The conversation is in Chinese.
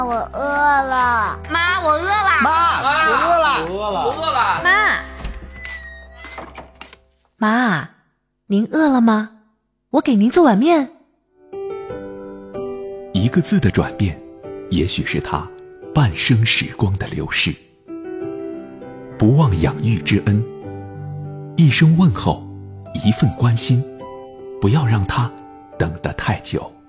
我饿了。 妈，我饿了。 妈，我饿了。 我饿了。 妈，您饿了吗？我给您做碗面。 一个字的转变，也许是他半生时光的流逝。不忘养育之恩，一声问候，一份关心，不要让他等得太久。